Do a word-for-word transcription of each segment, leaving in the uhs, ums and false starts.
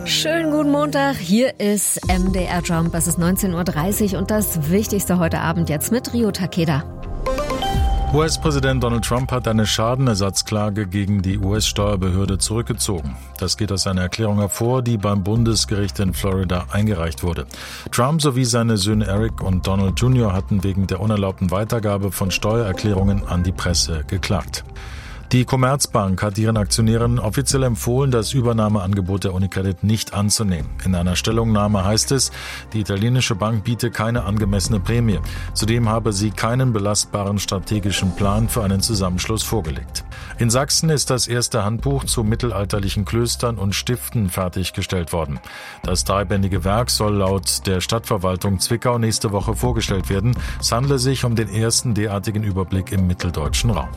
Schönen guten Montag, hier ist M D R Jump. Es ist neunzehn Uhr dreißig und das Wichtigste heute Abend jetzt mit Rio Takeda. U S-Präsident Donald Trump hat eine Schadenersatzklage gegen die U S-Steuerbehörde zurückgezogen. Das geht aus einer Erklärung hervor, die beim Bundesgericht in Florida eingereicht wurde. Trump sowie seine Söhne Eric und Donald Junior hatten wegen der unerlaubten Weitergabe von Steuererklärungen an die Presse geklagt. Die Commerzbank hat ihren Aktionären offiziell empfohlen, das Übernahmeangebot der Unicredit nicht anzunehmen. In einer Stellungnahme heißt es, die italienische Bank biete keine angemessene Prämie. Zudem habe sie keinen belastbaren strategischen Plan für einen Zusammenschluss vorgelegt. In Sachsen ist das erste Handbuch zu mittelalterlichen Klöstern und Stiften fertiggestellt worden. Das dreibändige Werk soll laut der Stadtverwaltung Zwickau nächste Woche vorgestellt werden. Es handle sich um den ersten derartigen Überblick im mitteldeutschen Raum.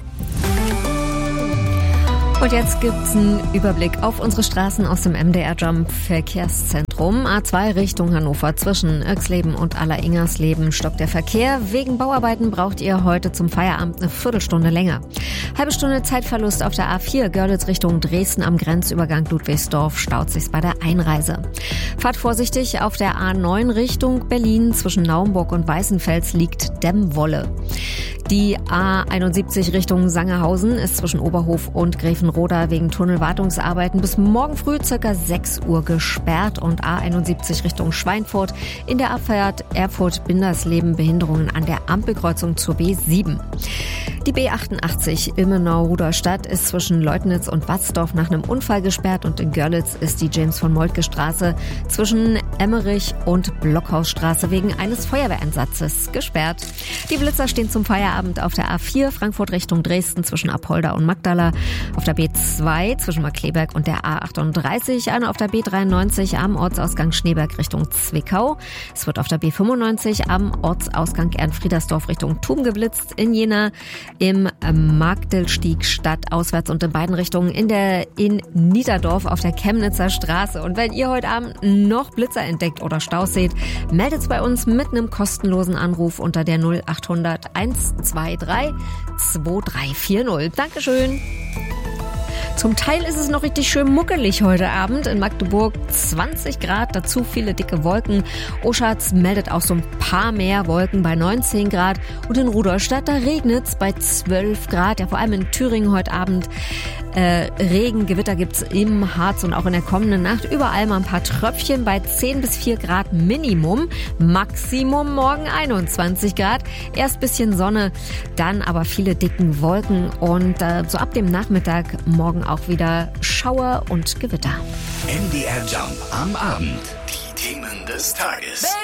Und jetzt gibt's einen Überblick auf unsere Straßen aus dem M D R Jump Verkehrszentrum. A zwei Richtung Hannover zwischen Irxleben und Aller-Ingersleben stoppt der Verkehr. Wegen Bauarbeiten braucht ihr heute zum Feierabend eine Viertelstunde länger. Halbe Stunde Zeitverlust auf der A vier Görlitz Richtung Dresden am Grenzübergang Ludwigsdorf staut sich's bei der Einreise. Fahrt vorsichtig auf der A neun Richtung Berlin zwischen Naumburg und Weißenfels liegt Dämmwolle. Die A einundsiebzig Richtung Sangerhausen ist zwischen Oberhof und Gräfenroda wegen Tunnelwartungsarbeiten bis morgen früh ca. sechs Uhr gesperrt und A einundsiebzig Richtung Schweinfurt in der Abfahrt Erfurt-Bindersleben Behinderungen an der Ampelkreuzung zur B sieben. Die B achtundachtzig Ilmenau-Rudolstadt ist zwischen Leutnitz und Watzdorf nach einem Unfall gesperrt und in Görlitz ist die James-von-Moltke-Straße zwischen Emmerich und Blockhausstraße wegen eines Feuerwehreinsatzes gesperrt. Die Blitzer stehen zum Feierabend auf der A vier Frankfurt Richtung Dresden zwischen Apolda und Magdala, auf der B zwei zwischen Markkleeberg und der A achtunddreißig, eine auf der B dreiundneunzig am Ortsausgang Schneeberg Richtung Zwickau. Es wird auf der B fünfundneunzig am Ortsausgang Ernfriedersdorf Richtung Thum geblitzt, in Jena im Magdelstieg stadtauswärts und in beiden Richtungen in der in Niederdorf auf der Chemnitzer Straße. Und wenn ihr heute Abend noch Blitzer entdeckt oder Staus seht, meldet's bei uns mit einem kostenlosen Anruf unter der null achthundert eins zwei drei zwei drei vier null. Dankeschön. Zum Teil ist es noch richtig schön muckelig heute Abend. In Magdeburg zwanzig Grad, dazu viele dicke Wolken. Oschatz meldet auch so ein paar mehr Wolken bei neunzehn Grad. Und in Rudolstadt, da regnet's bei zwölf Grad. Ja, vor allem in Thüringen heute Abend äh, Regen, Gewitter gibt's im Harz und auch in der kommenden Nacht. Überall mal ein paar Tröpfchen bei zehn bis vier Grad Minimum. Maximum morgen einundzwanzig Grad. Erst bisschen Sonne, dann aber viele dicken Wolken. Und äh, so ab dem Nachmittag morgen auch wieder Schauer und Gewitter. M D R Jump am Abend. Die Themen des Tages.